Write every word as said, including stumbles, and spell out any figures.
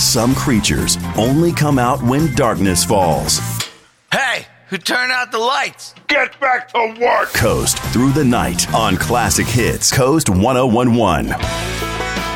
Some creatures only come out when darkness falls. Hey, who turned out the lights? Get back to work! Coast through the night on Classic Hits. Coast one oh one one.